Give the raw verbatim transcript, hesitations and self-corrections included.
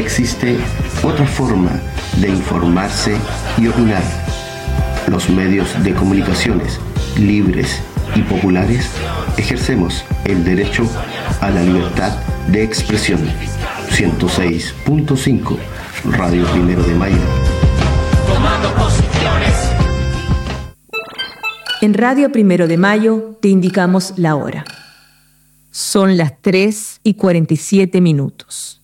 existe otra forma de informarse y opinar. Los medios de comunicaciones libres y populares ejercemos el derecho a la libertad de expresión. ciento seis punto cinco Radio Primero de Mayo. Tomando posiciones. En Radio Primero de Mayo te indicamos la hora. Son las tres y cuarenta y siete minutos.